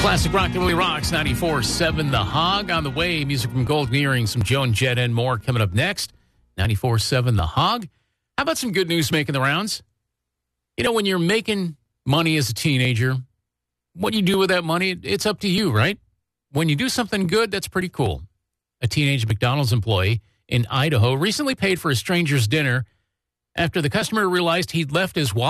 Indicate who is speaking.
Speaker 1: Classic Rock Really Rocks, 94.7 The Hog. On the way, music from Gold Gearing, some Joan Jett and more coming up next. 94.7 The Hog. How about some good news making the rounds? You know, when you're making money as a teenager, what you do with that money, it's up to you, right? When you do something good, that's pretty cool. A teenage McDonald's employee in Idaho recently paid for a stranger's dinner after the customer realized he'd left his wallet